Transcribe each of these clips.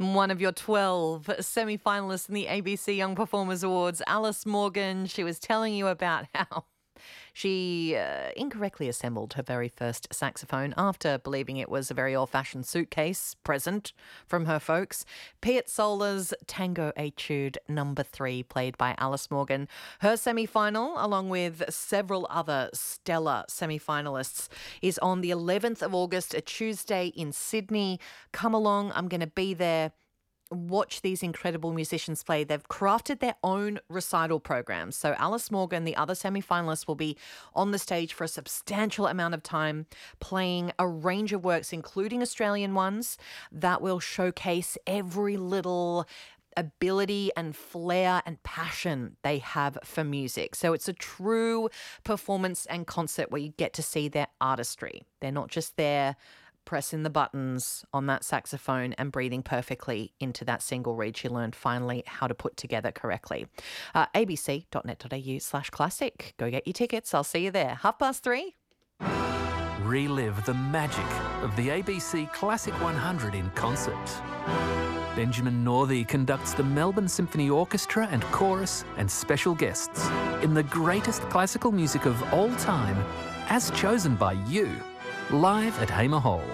One of your 12 semi-finalists in the ABC Young Performers Awards, Alice Morgan, she was telling you about how she incorrectly assembled her very first saxophone after believing it was a very old-fashioned suitcase present from her folks. Piazzolla's Tango Etude No. 3, played by Alice Morgan. Her semi-final, along with several other stellar semi-finalists, is on the 11th of August, a Tuesday in Sydney. Come along, I'm going to be there. Watch these incredible musicians play. They've crafted their own recital programs. So Alice Morgan, the other semi-finalists, will be on the stage for a substantial amount of time playing a range of works, including Australian ones, that will showcase every little ability and flair and passion they have for music. So it's a true performance and concert where you get to see their artistry. They're not just there pressing the buttons on that saxophone and breathing perfectly into that single reed she learned finally how to put together correctly. abc.net.au/classic. Go get your tickets. I'll see you there. 3:30. Relive the magic of the ABC Classic 100 in concert. Benjamin Northey conducts the Melbourne Symphony Orchestra and Chorus and special guests in the greatest classical music of all time, as chosen by you, live at Hamer Hall.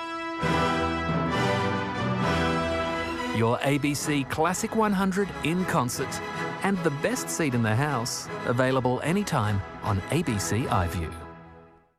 Your ABC Classic 100 in concert and the best seat in the house, available anytime on ABC iView.